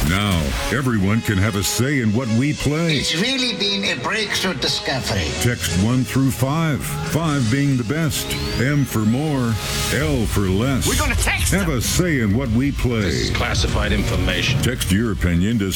Now, everyone can have a say in what we play. It's really been a breakthrough discovery. Text 1 through 5. 5 being the best. M for more. L for less. We're going to text Have a say in what we play. This is classified information. Text your opinion to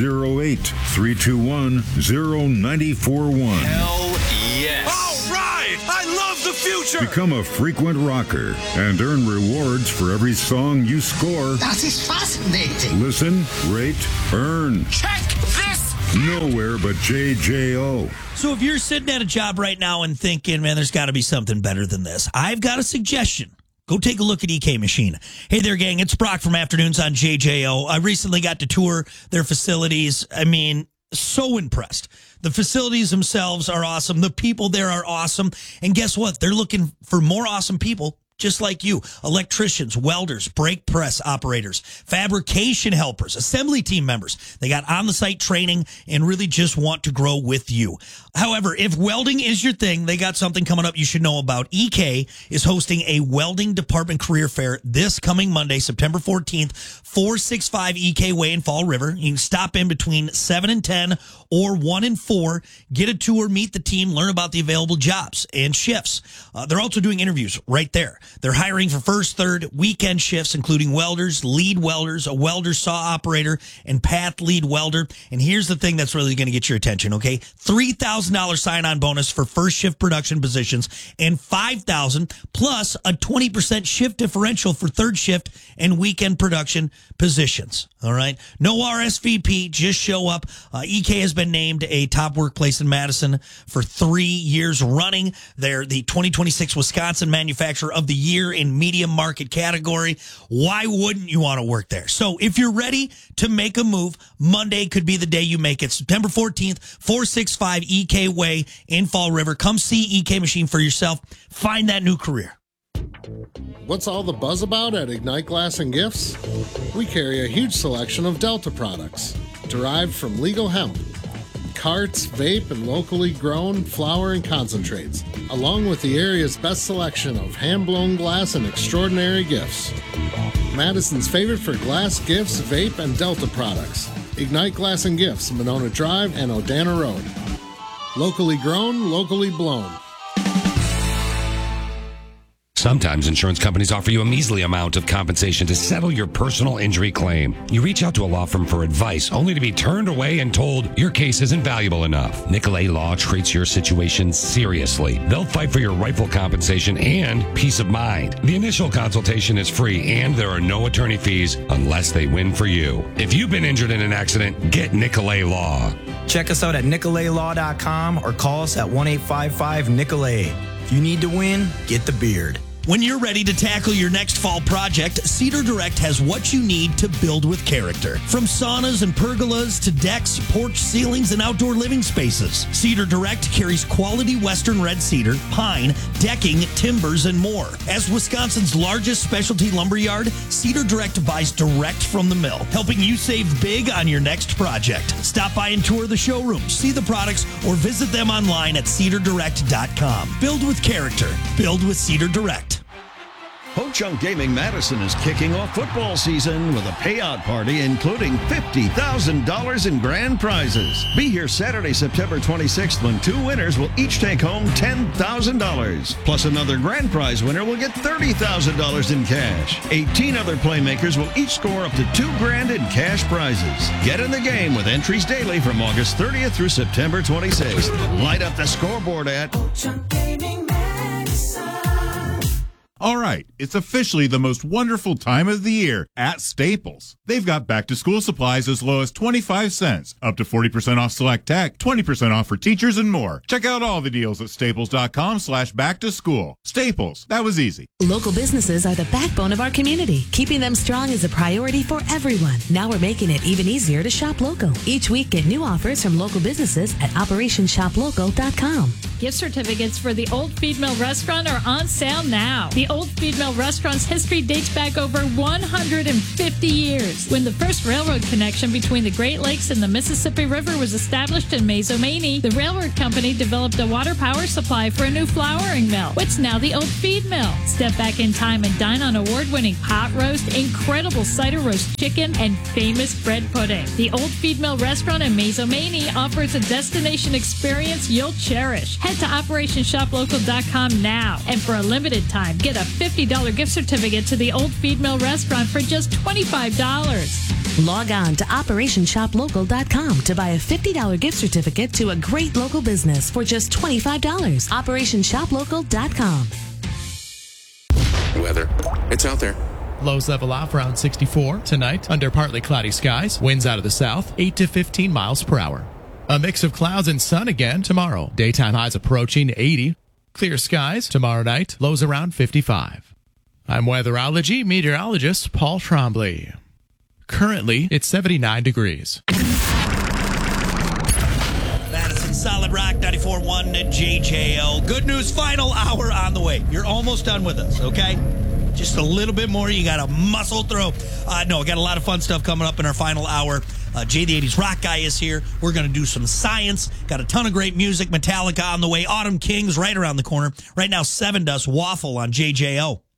608-321-0941. Hell yes. All right. I love the future. Become a frequent rocker and earn rewards for every song you score. That is fascinating. Listen, rate, earn. Check this. Nowhere but JJO. So if you're sitting at a job right now and thinking, man, there's got to be something better than this, I've got a suggestion. Go take a look at EK Machine. Hey there, gang. It's Brock from Afternoons on JJO. I recently got to tour their facilities. I mean, so impressed. The facilities themselves are awesome. The people there are awesome. And guess what? They're looking for more awesome people just like you. Electricians, welders, brake press operators, fabrication helpers, assembly team members. They got on-the-site training and really just want to grow with you. However, if welding is your thing, they got something coming up you should know about. EK is hosting a welding department career fair this coming Monday, September 14th, 465 EK Way in Fall River. You can stop in between 7 and 10 or 1 and 4. Get a tour, meet the team, learn about the available jobs and shifts. They're also doing interviews right there. They're hiring for first, third, weekend shifts, including welders, lead welders, a welder saw operator, and path lead welder. And here's the thing that's really going to get your attention, okay? $3,000 sign-on bonus for first shift production positions and $5,000 plus a 20% shift differential for third shift and weekend production positions. All right? No RSVP, just show up. EK has been named a top workplace in Madison for 3 years running. They're the 2026 Wisconsin Manufacturer of the Year in medium market category. Why wouldn't you want to work there? So if you're ready to make a move, Monday could be the day you make it. September 14th, 465 EK Way in Fall River. Come see EK Machine for yourself. Find that new career. What's all the buzz about at Ignite Glass and Gifts? We carry a huge selection of Delta products, derived from legal hemp, carts, vape, and locally grown flower and concentrates, along with the area's best selection of hand-blown glass and extraordinary gifts. Madison's favorite for glass, gifts, vape, and Delta products. Ignite Glass and Gifts, Monona Drive and Odana Road. Locally grown, locally blown. Sometimes insurance companies offer you a measly amount of compensation to settle your personal injury claim. You reach out to a law firm for advice, only to be turned away and told your case isn't valuable enough. Nicolay Law treats your situation seriously. They'll fight for your rightful compensation and peace of mind. The initial consultation is free, and there are no attorney fees unless they win for you. If you've been injured in an accident, get Nicolay Law. Check us out at nicolaylaw.com or call us at 1-855-NICOLAY. If you need to win, get the beard. When you're ready to tackle your next fall project, Cedar Direct has what you need to build with character. From saunas and pergolas to decks, porch ceilings, and outdoor living spaces, Cedar Direct carries quality Western red cedar, pine, decking, timbers, and more. As Wisconsin's largest specialty lumberyard, Cedar Direct buys direct from the mill, helping you save big on your next project. Stop by and tour the showroom, see the products, or visit them online at cedardirect.com. Build with character. Build with Cedar Direct. Ho Chunk Gaming Madison is kicking off football season with a payout party including $50,000 in grand prizes. Be here Saturday, September 26th when 2 winners will each take home $10,000. Plus another grand prize winner will get $30,000 in cash. 18 other playmakers will each score up to $2,000 in cash prizes. Get in the game with entries daily from August 30th through September 26th. Light up the scoreboard at Ho Chunk Gaming Madison. All right, it's officially the most wonderful time of the year at Staples. They've got back-to-school supplies as low as 25 cents, up to 40% off select tech, 20% off for teachers, and more. Check out all the deals at staples.com/back-to-school. Staples, that was easy. Local businesses are the backbone of our community. Keeping them strong is a priority for everyone. Now we're making it even easier to shop local. Each week, get new offers from local businesses at OperationShopLocal.com. Gift certificates for the Old Feed Mill Restaurant are on sale now. The Old Feed Mill Restaurant's history dates back over 150 years. When the first railroad connection between the Great Lakes and the Mississippi River was established in Mazomanie, the railroad company developed a water power supply for a new flouring mill, which now the Old Feed Mill. Step back in time and dine on award-winning pot roast, incredible cider roast chicken, and famous bread pudding. The Old Feed Mill Restaurant in Mazomanie offers a destination experience you'll cherish. Head to OperationShopLocal.com now, and for a limited time, get a $50 gift certificate to the Old Feed Mill Restaurant for just $25. Log on to OperationShopLocal.com to buy a $50 gift certificate to a great local business for just $25. OperationShopLocal.com. Weather. It's out there. Lows level off around 64 tonight under partly cloudy skies. Winds out of the south, 8 to 15 miles per hour. A mix of clouds and sun again tomorrow. Daytime highs approaching 80. Clear skies tomorrow night. Lows around 55. I'm weatherology meteorologist Paul Trombley. Currently, it's 79 degrees. Madison Solid Rock 94.1 JJO. Good news, final hour on the way. You're almost done with us, okay? Just a little bit more. You got to muscle through. No, we got a lot of fun stuff coming up in our final hour. Jay the 80s Rock Guy is here. We're going to do some science. Got a ton of great music. Metallica on the way. Autumn Kings right around the corner. Right now, 7 Dust Waffle on JJO.